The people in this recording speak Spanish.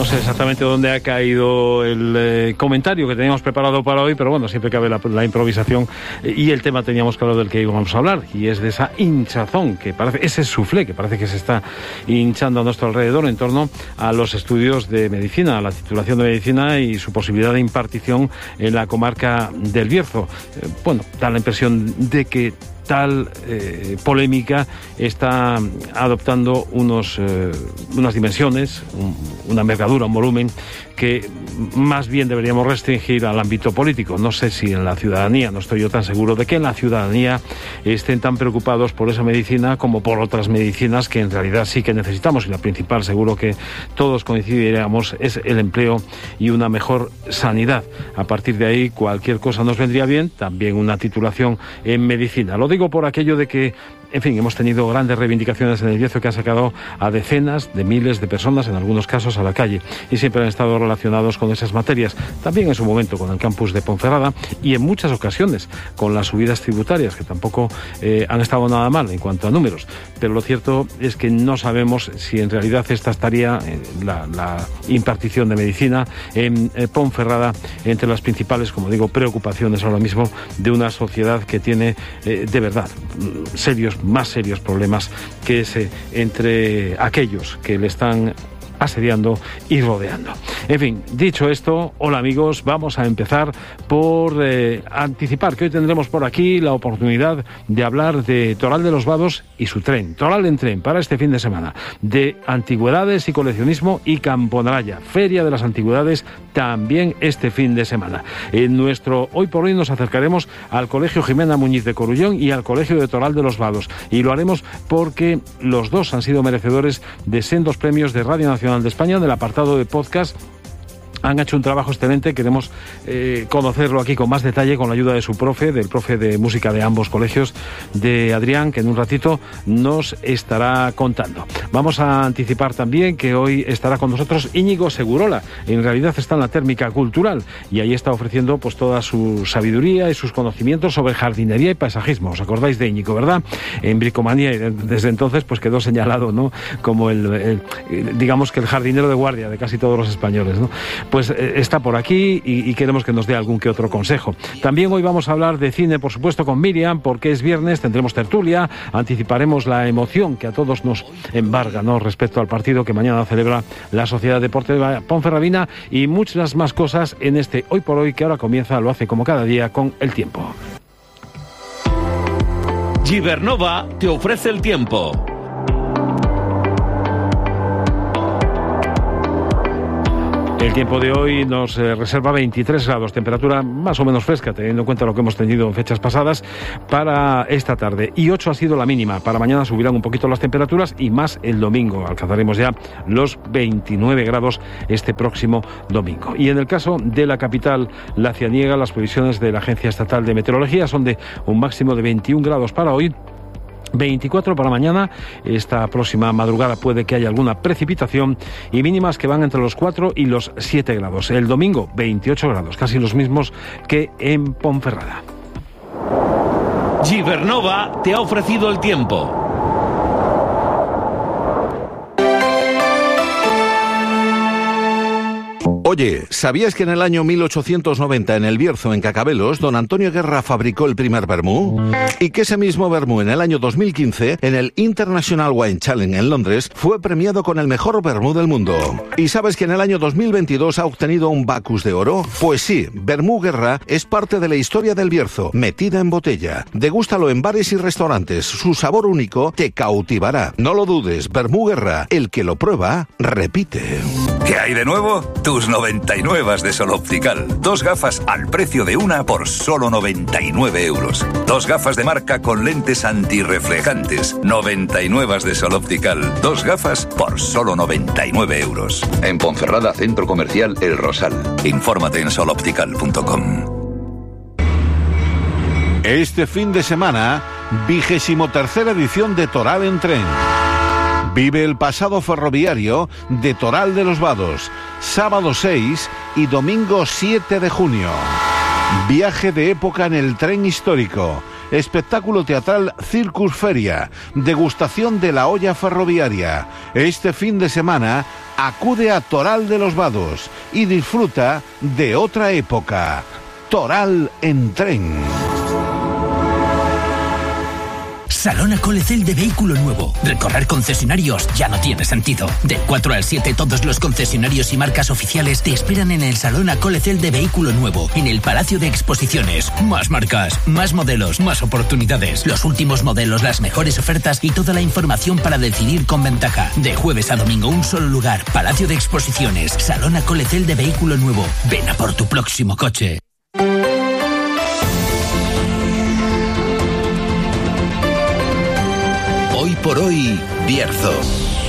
No sé exactamente dónde ha caído el comentario que teníamos preparado para hoy, pero bueno, siempre cabe la improvisación, y el tema teníamos claro del que íbamos a hablar, y es de esa hinchazón que parece, ese soufflé que parece que se está hinchando a nuestro alrededor en torno a los estudios de medicina, a la titulación de medicina y su posibilidad de impartición en la comarca del Bierzo. Bueno, da la impresión de que tal polémica está adoptando unas dimensiones, una envergadura, un volumen que más bien deberíamos restringir al ámbito político. No sé si en la ciudadanía, no estoy yo tan seguro de que en la ciudadanía estén tan preocupados por esa medicina como por otras medicinas que en realidad sí que necesitamos, y la principal, seguro que todos coincidiríamos, es el empleo y una mejor sanidad. A partir de ahí cualquier cosa nos vendría bien, también una titulación en medicina. Lo digo por aquello de que, en fin, hemos tenido grandes reivindicaciones en el Bierzo que han sacado a decenas de miles de personas, en algunos casos a la calle, y siempre han estado relacionados con esas materias. También en su momento con el campus de Ponferrada, y en muchas ocasiones con las subidas tributarias, que tampoco han estado nada mal en cuanto a números. Pero lo cierto es que no sabemos si en realidad esta estaría la impartición de medicina en Ponferrada entre las principales, como digo, preocupaciones ahora mismo de una sociedad que tiene de verdad más serios problemas que ese entre aquellos que le están asediando y rodeando. En fin, dicho esto, hola amigos, vamos a empezar por anticipar que hoy tendremos por aquí la oportunidad de hablar de Toral de los Vados y su tren, Toral en tren, para este fin de semana, de antigüedades y coleccionismo y Camponaraya, Feria de las Antigüedades, también este fin de semana. En nuestro Hoy por Hoy nos acercaremos al Colegio Jimena Muñiz de Corullón y al Colegio de Toral de los Vados, y lo haremos porque los dos han sido merecedores de sendos premios de Radio Nacional de España del apartado de podcast. Han hecho un trabajo excelente, queremos conocerlo aquí con más detalle con la ayuda de su profe, del profe de música de ambos colegios, de Adrián, que en un ratito nos estará contando. Vamos a anticipar también que hoy estará con nosotros Íñigo Segurola. En realidad está en la Térmica Cultural y ahí está ofreciendo pues toda su sabiduría y sus conocimientos sobre jardinería y paisajismo. ¿Os acordáis de Íñigo, verdad? En Bricomanía, y desde entonces pues quedó señalado, ¿no?, como digamos que el jardinero de guardia de casi todos los españoles, ¿no? Pues está por aquí y queremos que nos dé algún que otro consejo. También hoy vamos a hablar de cine, por supuesto, con Miriam, porque es viernes, tendremos tertulia, anticiparemos la emoción que a todos nos embarga, ¿no?, respecto al partido que mañana celebra la Sociedad Deportiva Ponferradina, y muchas más cosas en este Hoy por Hoy, que ahora comienza, lo hace como cada día, con el tiempo. Gibernova te ofrece el tiempo. El tiempo de hoy nos reserva 23 grados, temperatura más o menos fresca, teniendo en cuenta lo que hemos tenido en fechas pasadas, para esta tarde. Y 8 ha sido la mínima. Para mañana subirán un poquito las temperaturas y más el domingo. Alcanzaremos ya los 29 grados este próximo domingo. Y en el caso de la capital lacianiega, las previsiones de la Agencia Estatal de Meteorología son de un máximo de 21 grados para hoy, 24 para mañana. Esta próxima madrugada puede que haya alguna precipitación, y mínimas que van entre los 4 y los 7 grados. El domingo 28 grados, casi los mismos que en Ponferrada. Gibernova te ha ofrecido el tiempo. Oye, ¿sabías que en el año 1890 en el Bierzo, en Cacabelos, don Antonio Guerra fabricó el primer vermú? Y que ese mismo vermú en el año 2015, en el International Wine Challenge en Londres, fue premiado con el mejor vermú del mundo. ¿Y sabes que en el año 2022 ha obtenido un Bacus de oro? Pues sí, Vermú Guerra es parte de la historia del Bierzo, metida en botella. Degústalo en bares y restaurantes, su sabor único te cautivará. No lo dudes, Vermú Guerra, el que lo prueba, repite. ¿Qué hay de nuevo? Tus 99 de Sol Optical. 2 gafas al precio de una por solo 99 euros. 2 gafas de marca con lentes antirreflejantes. 99 de Sol Optical. 2 gafas por solo 99 euros. En Ponferrada, Centro Comercial El Rosal. Infórmate en soloptical.com. Este fin de semana, 23ª edición de Toral en Tren. Vive el pasado ferroviario de Toral de los Vados, sábado 6 y domingo 7 de junio. Viaje de época en el tren histórico, espectáculo teatral Circus Feria, degustación de la olla ferroviaria. Este fin de semana, acude a Toral de los Vados y disfruta de otra época. Toral en tren. Salona Colecel de vehículo nuevo. Recorrer concesionarios ya no tiene sentido. Del 4 al 7 todos los concesionarios y marcas oficiales te esperan en el Salona Colecel de vehículo nuevo, en el Palacio de Exposiciones. Más marcas, más modelos, más oportunidades. Los últimos modelos, las mejores ofertas y toda la información para decidir con ventaja. De jueves a domingo, un solo lugar. Palacio de Exposiciones. Salona Colecel de vehículo nuevo. Ven a por tu próximo coche. Hoy por hoy, Bierzo.